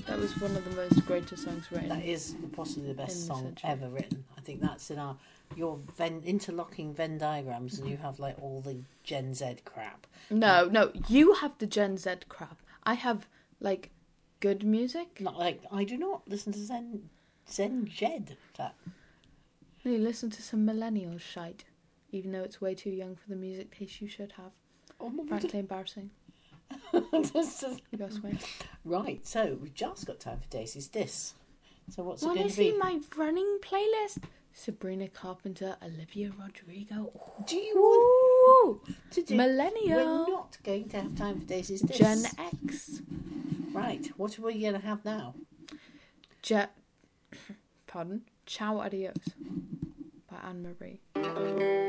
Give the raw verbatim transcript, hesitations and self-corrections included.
That was one of the most greatest songs written. That is possibly the best in the song century. ever written. I think that's in our your Venn, interlocking Venn diagrams, and you have like all the Gen Z crap. No, no, you have the Gen Z crap. I have like good music. Not like I do not listen to Zen Zen Jed. That You listen to some millennial shite, even though it's way too young for the music taste you should have. oh, my Frankly embarrassing. This is- Just wait. right, so we've just got time for Daisy's Diss. So what's it Want going to to be? see my running playlist? Sabrina Carpenter, Olivia Rodrigo. Do you want Ooh, to do? millennial. We're not going to have time for Daisy's Diss. Gen X. Right, what are we going to have now? Je- Pardon? Ciao Adios by Anne Marie.